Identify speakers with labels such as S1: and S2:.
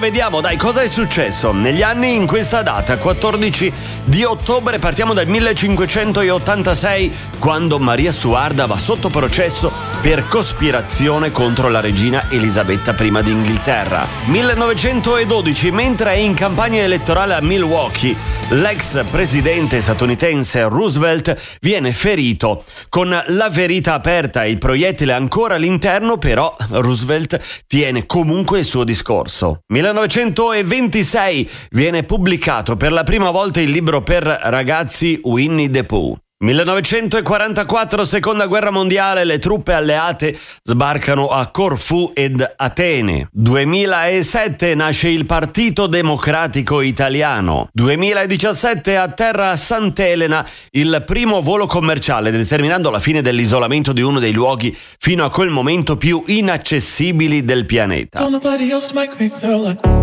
S1: vediamo, dai, cosa è successo negli anni in questa data, 14 di ottobre. Partiamo dal 1586, quando Maria Stuarda va sotto processo per cospirazione contro la regina Elisabetta I d'Inghilterra. 1912, mentre è in campagna elettorale a Milwaukee, l'ex presidente statunitense Roosevelt viene ferito. Con la ferita aperta e il proiettile ancora all'interno, però Roosevelt tiene comunque il suo discorso. 1926, viene pubblicato per la prima volta il libro per ragazzi Winnie the Pooh. 1944, seconda guerra mondiale, le truppe alleate sbarcano a Corfù ed Atene. 2007 nasce il Partito Democratico Italiano. 2017 atterra a Sant'Elena il primo volo commerciale, determinando la fine dell'isolamento di uno dei luoghi fino a quel momento più inaccessibili del pianeta.